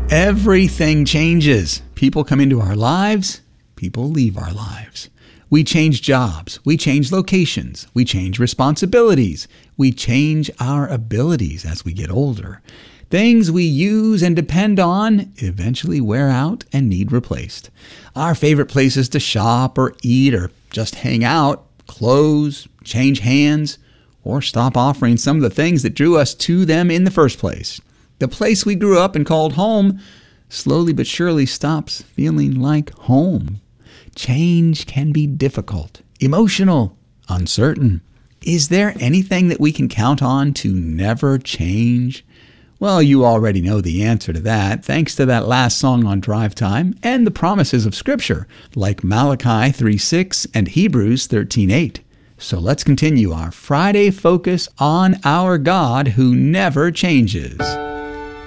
Everything changes. People come into our lives. People leave our lives. We change jobs. We change locations. We change responsibilities. We change our abilities as we get older. Things we use and depend on eventually wear out and need replaced. Our favorite places to shop or eat or just hang out close, change hands, or stop offering some of the things that drew us to them in the first place. The place we grew up and called home slowly but surely stops feeling like home. Change can be difficult, emotional, uncertain. Is there anything that we can count on to never change? Well, you already know the answer to that, thanks to that last song on Drive Time and the promises of Scripture, like Malachi 3:6 and Hebrews 13:8. So let's continue our Friday focus on our God who never changes.